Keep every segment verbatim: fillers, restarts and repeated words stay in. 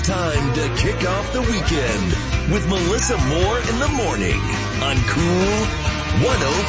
Time to kick off the weekend with Melissa Moore in the morning on Cool one oh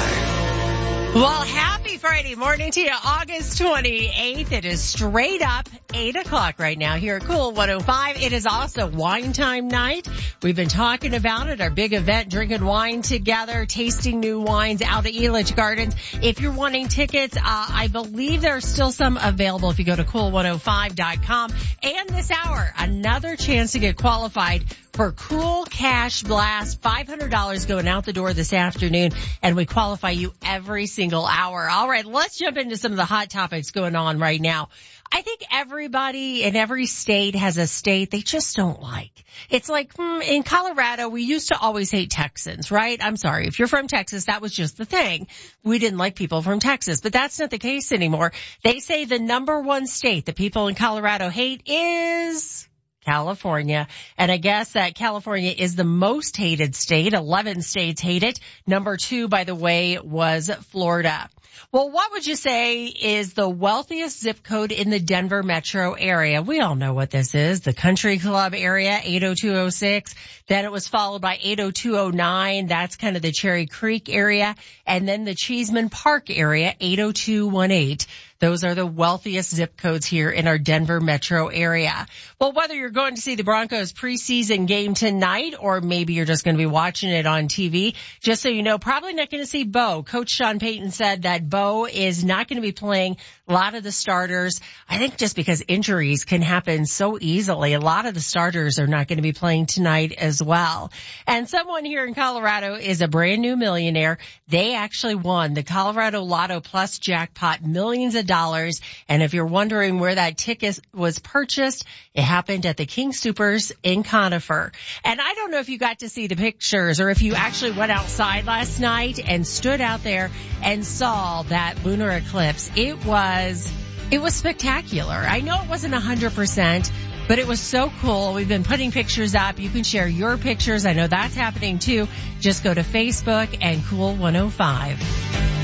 five. Well, happy Friday morning to you, August twenty-eighth. It is straight up eight o'clock right now here at Cool one oh five. It is also wine time night. We've been talking about it, our big event, drinking wine together, tasting new wines out at Elitch Gardens. If you're wanting tickets, uh, I believe there are still some available if you go to cool one oh five dot com. And this hour, another chance to get qualified for Cool Cash Blast, five hundred dollars going out the door this afternoon, and we qualify you every single hour. All right, let's jump into some of the hot topics going on right now. I think everybody in every state has a state they just don't like. It's like, hmm, in Colorado, we used to always hate Texans, right? I'm sorry. If you're from Texas, that was just the thing. We didn't like people from Texas, but that's not the case anymore. They say the number one state that people in Colorado hate is California. And I guess that California is the most hated state. eleven states hate it. Number two, by the way, was Florida. Well, what would you say is the wealthiest zip code in the Denver metro area? We all know what this is. The Country Club area, eight oh two oh six. Then it was followed by eight oh two oh nine. That's kind of the Cherry Creek area. And then the Cheeseman Park area, eight oh two one eight. Those are the wealthiest zip codes here in our Denver metro area. Well, whether you're going to see the Broncos preseason game tonight or maybe you're just going to be watching it on T V, just so you know, probably not going to see Bo. Coach Sean Payton said that Bo is not going to be playing a lot of the starters. I think just because injuries can happen so easily, a lot of the starters are not going to be playing tonight as well. And someone here in Colorado is a brand new millionaire. They actually won the Colorado Lotto Plus jackpot, millions of dollars. And if you're wondering where that ticket was purchased, it happened at the King Soopers in Conifer. And I don't know if you got to see the pictures or if you actually went outside last night and stood out there and saw that lunar eclipse. It was, it was spectacular. I know it wasn't one hundred percent, but it was so cool. We've been putting pictures up. You can share your pictures. I know that's happening too. Just go to Facebook and Cool one oh five.